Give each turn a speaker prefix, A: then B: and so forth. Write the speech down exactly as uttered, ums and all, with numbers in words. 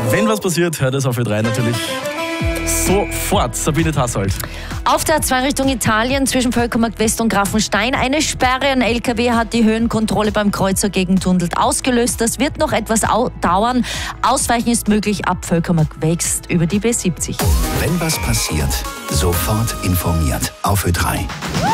A: Wenn was passiert, hört es auf Ö drei natürlich sofort. Sabine Tassold.
B: Auf der A zwei Richtung Italien zwischen Völkermarkt West und Grafenstein eine Sperre. Ein L K W hat die Höhenkontrolle beim Kreuzer gegen Tuндelt ausgelöst. Das wird noch etwas dauern. Ausweichen ist möglich ab Völkermarkt West über die B siebzig.
C: Wenn was passiert, sofort informiert auf Ö drei.